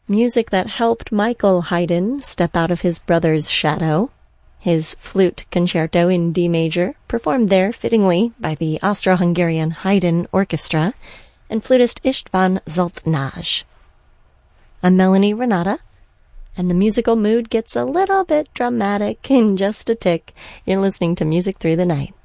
Music that helped Michael Haydn step out of his brother's shadow. His flute concerto in D major, performed there fittingly by the Austro-Hungarian Haydn Orchestra, and flutist István Zoltnaj. I'm Melanie Renata, and the musical mood gets a little bit dramatic in just a tick. You're listening to Music Through the Night.